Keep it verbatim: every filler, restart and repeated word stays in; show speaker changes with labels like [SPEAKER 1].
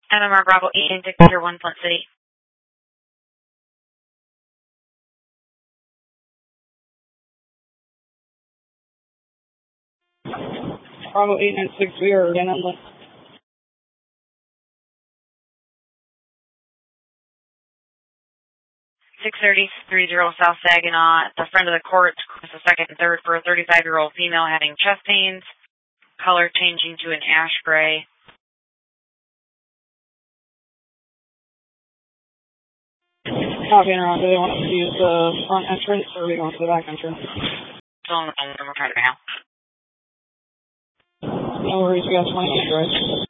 [SPEAKER 1] M M R Bravo eight nine six zero one, Flint City.
[SPEAKER 2] Bravo eight nine six zero, again, I'm
[SPEAKER 1] six thirty, three zero South Saginaw, at the front of the court, the second and third for a thirty-five-year-old female having chest pains, color changing to an ash gray.
[SPEAKER 2] Copy, and do they want to use the front entrance or are we going to the back entrance?
[SPEAKER 1] Still on the phone, we're trying to now.
[SPEAKER 2] No worries, we got twenty minutes, right?